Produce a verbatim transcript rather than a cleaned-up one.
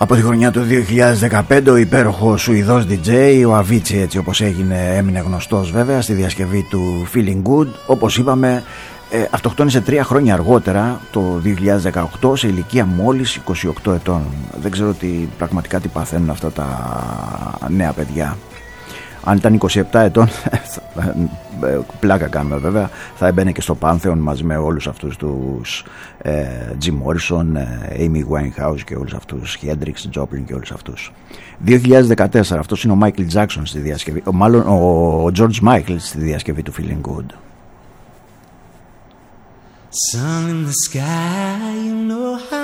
Από τη χρονιά του δύο χιλιάδες δεκαπέντε ο υπέροχος Σουηδός ντι τζέι, ο Avicii, έτσι όπως έγινε, έμεινε γνωστός βέβαια στη διασκευή του Feeling Good. Όπως είπαμε, ε, αυτοκτόνησε τρία χρόνια αργότερα, το δύο χιλιάδες δεκαοκτώ, σε ηλικία μόλις είκοσι οκτώ ετών. Δεν ξέρω τι, πραγματικά τι παθαίνουν αυτά τα νέα παιδιά. Αν ήταν είκοσι επτά ετών, πλάκα κάνουμε βέβαια, θα έμπαινε και στο Πάνθεον μαζί με όλους αυτούς τους ε, Jim Morrison, ε, Amy Winehouse και όλους αυτούς, Hendrix, Joplin και όλους αυτούς. δύο χιλιάδες δεκατέσσερα, αυτός είναι ο Michael Jackson στη διασκευή, ο, μάλλον ο George Michael στη διασκευή του Feeling Good. Sun in the sky, you know how